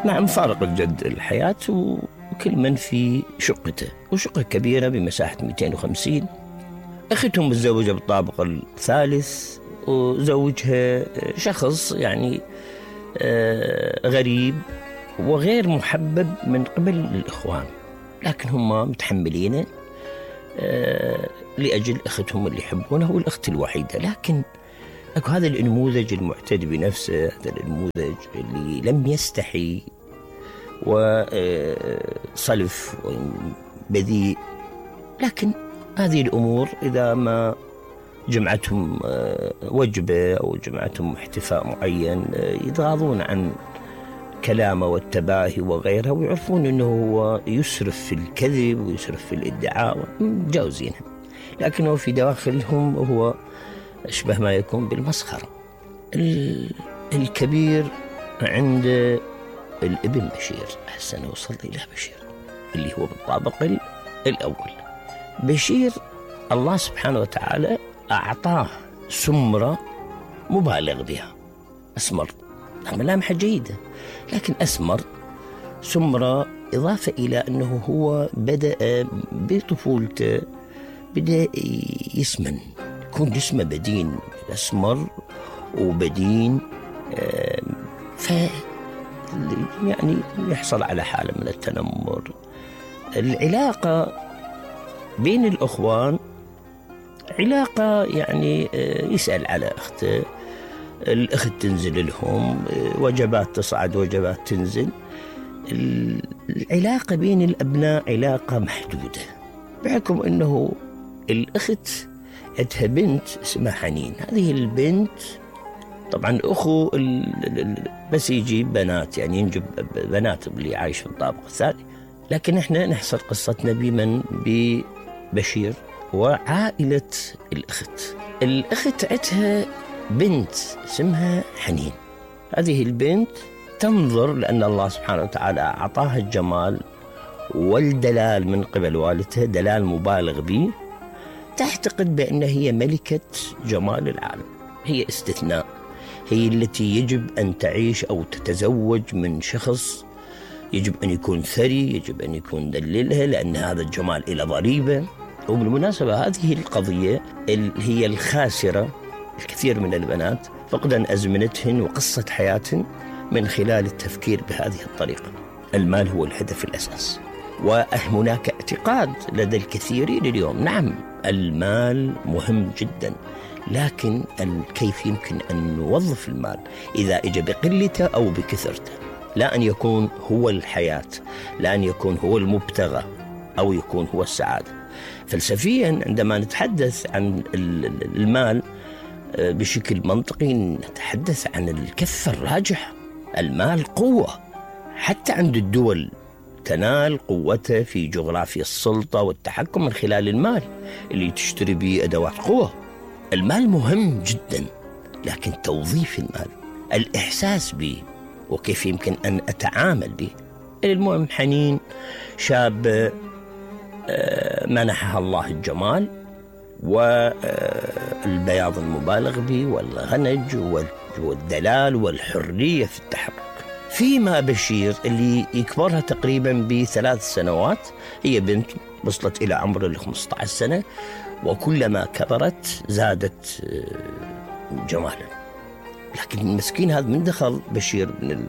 مع مفارق الجد الحياة، وكل من في شقته، وشقة كبيرة بمساحة 250. أختهم متزوجة بالطابق الثالث، وزوجها شخص يعني غريب وغير محبب من قبل الإخوان، لكن هم متحملينه لأجل أختهم اللي يحبونه والأخت الوحيدة. لكن أكو هذا النموذج المعتد بنفسه، هذا النموذج اللي لم يستحي وصلف بذيء. لكن هذه الأمور إذا ما جمعتهم وجبة أو جمعتهم احتفاء معين يتغاضون عن كلامه والتباهي وغيرها، ويعرفون أنه هو يسرف في الكذب ويسرف في الادعاء، مجاوزينه. لكنه في داخلهم هو أشبه ما يكون بالمسخرة. الكبير عند الابن بشير، أحسن وصل إلى بشير اللي هو بالطابق الأول. بشير الله سبحانه وتعالى أعطاه سمرة مبالغ بها، أسمر، ملامحه جيدة لكن أسمر، سمرة، إضافة إلى أنه هو بدأ بطفولته بدأ يسمن، يكون جسمه بدين، أسمر وبدين، يعني يحصل على حالة من التنمر. العلاقة بين الأخوان علاقة يعني يسأل على أخته، الأخت تنزل لهم، وجبات تصعد وجبات تنزل. العلاقة بين الأبناء علاقة محدودة، بحكم أنه الأخت عندها بنت اسمها حنين. هذه البنت طبعا أخو بس يجيب بنات، يعني ينجب بنات اللي عايش في الطابق الثاني. لكن احنا نحصل قصتنا بمن ببشير وعائلة الأخت. الأخت عندها بنت اسمها حنين. هذه البنت تنظر، لأن الله سبحانه وتعالى أعطاها الجمال والدلال من قبل والدها، دلال مبالغ به، تعتقد بأن هي ملكة جمال العالم، هي استثناء، هي التي يجب أن تعيش أو تتزوج من شخص يجب أن يكون ثري، يجب أن يكون دللها، لأن هذا الجمال إلى ضريبة. وبالمناسبة هذه القضية هي الخاسرة الكثير من البنات فقدان أزمنتهن وقصة حياتهن من خلال التفكير بهذه الطريقة. المال هو الهدف الأساس، وهناك اعتقاد لدى الكثيرين اليوم، نعم المال مهم جدا، لكن كيف يمكن أن نوظف المال إذا إجى بقلته أو بكثرته، لا أن يكون هو الحياة، لا أن يكون هو المبتغى أو يكون هو السعادة. فلسفيا عندما نتحدث عن المال بشكل منطقي نتحدث عن الكفة الراجحة. المال قوة، حتى عند الدول تنال قوتها في جغرافيا السلطة والتحكم من خلال المال اللي تشتري به أدوات قوة. المال مهم جدا، لكن توظيف المال، الإحساس به وكيف يمكن أن أتعامل به. المهم حنين شاب منحها الله الجمال والبياض المبالغ به والغنج والدلال والحرية في التحرك. فيما بشير اللي يكبرها تقريبا ب3 سنوات، هي بنت وصلت إلى عمر 15 سنة، وكلما كبرت زادت جمالا. لكن المسكين هذا من دخل بشير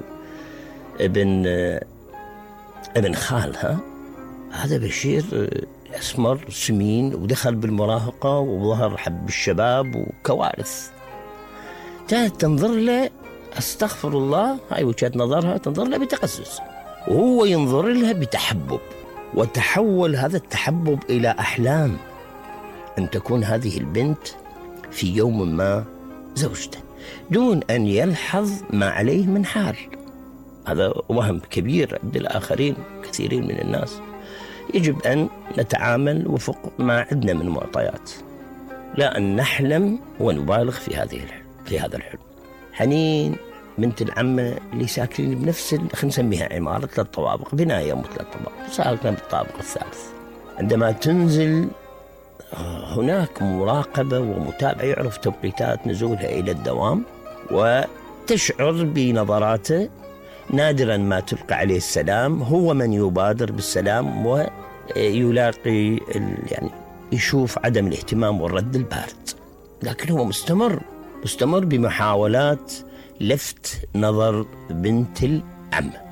ابن خالها، هذا بشير أسمر سمين ودخل بالمراهقة وظهر حب الشباب وكوارث. كانت تنظر له، أستغفر الله، هاي وجهة نظرها، تنظر له بتقزز، وهو ينظر لها بتحبب، وتحول هذا التحبب إلى أحلام أن تكون هذه البنت في يوم ما زوجته دون أن يلحظ ما عليه من حال. هذا وهم كبير عند الآخرين، كثيرين من الناس. يجب أن نتعامل وفق ما عندنا من معطيات، لا أن نحلم ونبالغ في هذا الحلم. حنين بنت العمة اللي ساكنين بنفس خلينا نسميها عمارة 3 طوابق، بناية 3 طوابق، ساكنة بالطابق الثالث. عندما تنزل هناك مراقبة ومتابعة، يعرف توقيتات نزولها إلى الدوام، وتشعر بنظراته نادرا ما تلقى عليه السلام، هو من يبادر بالسلام ويلاقي يعني يشوف عدم الاهتمام والرد البارد، لكن هو مستمر بمحاولات لفت نظر بنت العم.